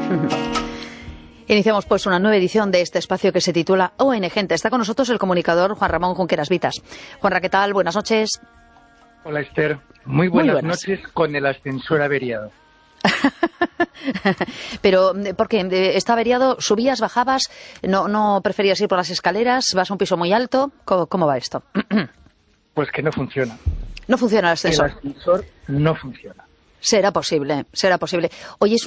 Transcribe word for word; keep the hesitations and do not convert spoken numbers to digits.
Iniciamos pues una nueva edición de este espacio que se titula O N Gente. Está con nosotros el comunicador Juan Ramón Junqueras Vitas. Juanra, ¿qué tal? Buenas noches. Hola Esther, muy buenas, muy buenas noches con el ascensor averiado. Pero, ¿por qué? ¿Está averiado? ¿Subías, bajabas? ¿No, no preferías ir por las escaleras? ¿Vas a un piso muy alto? ¿Cómo, cómo va esto? Pues que no funciona. No funciona el ascensor. El ascensor no funciona. Será posible, será posible. Oye, es